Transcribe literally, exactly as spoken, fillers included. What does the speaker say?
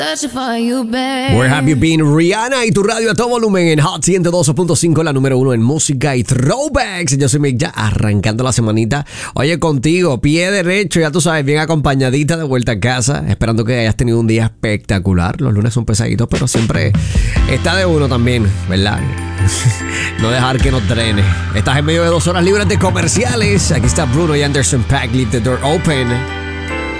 Where have you been? Rihanna y tu radio a todo volumen en Hot ciento doce punto cinco, la número uno en música y throwbacks. Yo soy Mick, ya arrancando la semanita. Oye, contigo, pie derecho, ya tú sabes, bien acompañadita de vuelta a casa. Esperando que hayas tenido un día espectacular. Los lunes son pesaditos, pero siempre está de uno también, ¿verdad? No dejar que nos drene. Estás en medio de dos horas libres de comerciales. Aquí está Bruno y Anderson .Paak, Leave the Door Open.